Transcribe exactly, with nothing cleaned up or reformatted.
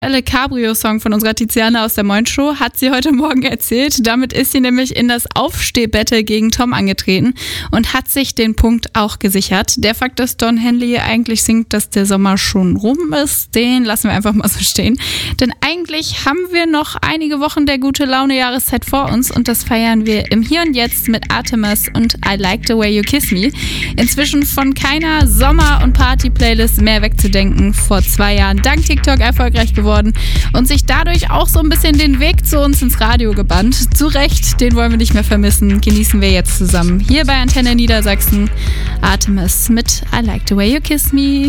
Elle Cabrio-Song von unserer Tiziana aus der Moin Show hat sie heute Morgen erzählt. Damit ist sie nämlich in das Aufstehbattle gegen Tom angetreten und hat sich den Punkt auch gesichert. Der Fakt, dass Don Henley eigentlich singt, dass der Sommer schon rum ist, den lassen wir einfach mal so stehen. Denn eigentlich haben wir noch einige Wochen der Gute-Laune-Jahreszeit vor uns und das feiern wir im Hier und Jetzt mit Artemis und I Like the Way You Kiss Me. Inzwischen von keiner Sommer- und Party-Playlist mehr wegzudenken. Vor zwei Jahren dank TikTok erfolgreich geworden und sich dadurch auch so ein bisschen den Weg zu uns ins Radio gebannt. Zu Recht, den wollen wir nicht mehr vermissen. Genießen wir jetzt zusammen. Hier bei Antenne Niedersachsen Artemis mit I Like the Way You Kiss Me.